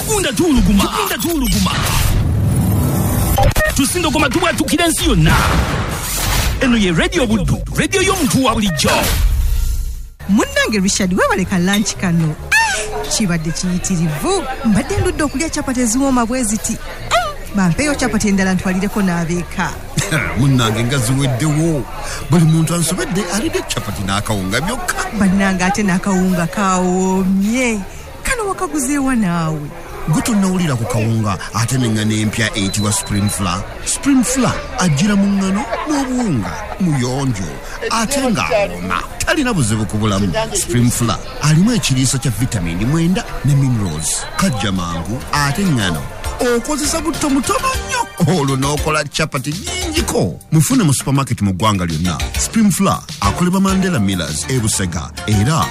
Tukunda tuluguma. Tusindo kwa matuwa tukidansi yonna. Eno ye radio Buddu, radio y'omuntu wa bulijjo. Munnange Richard webaleka lunch kano. Kibadde kiyitirivu. Mbadde ndudde okulya chapati eziwooma bwe ziti. Bampeyo chapati endala ntwalireko n'abeeka. Munnange nga ziweddewo. Buli muntu ansobedde alidde chapati n'akawunga byokka. Bannange ate n'akawunga kawoomye. Kano wakaguzeewa naawe. Gutonawulira ku kawunga ate n'engano empya eyitibwa Spring Flour. Spring Flour ajjira mu ngano n'obuwunga muyonjo ate ng'awooma. Talina buzibu ku bulamu. Spring Flour alimu ekiriisa kya vitamini 9 ne minerals. Kajja mangu ate ngano okozesa butto mutono nnyo olwo n'okola chapati nnyingiko. Mufune mu supermarket mu ggwanga lyonna. Spring Flour akolebwa Mandela Millers e Busega era